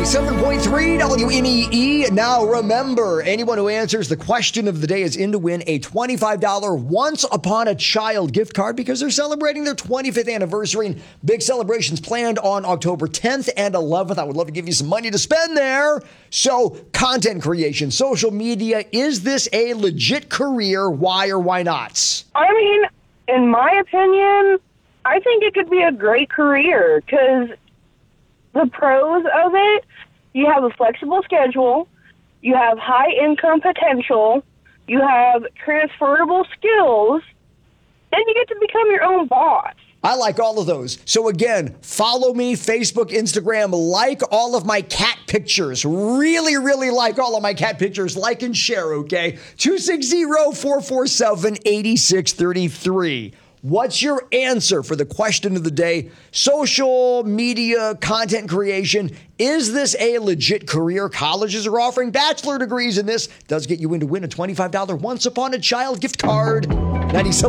7.3 WMEE. Now remember, anyone who answers the question of the day is in to win a $25 Once Upon a Child gift card because they're celebrating their 25th anniversary and big celebrations planned on October 10th and 11th. I would love to give you some money to spend there. So, content creation, social media, is this a legit career? Why or why not? I mean, in my opinion, I think it could be a great career because the pros of it, you have a flexible schedule, you have high income potential, you have transferable skills, and you get to become your own boss. I like all of those. So again, follow me, Facebook, Instagram, like all of my cat pictures. Really, really like all of my cat pictures. Like and share, okay? 260-447-8633. What's your answer for the question of the day? Social media, content creation. Is this a legit career? Colleges are offering bachelor degrees in this. Does get you in to win a $25 Once Upon a Child gift card. 97.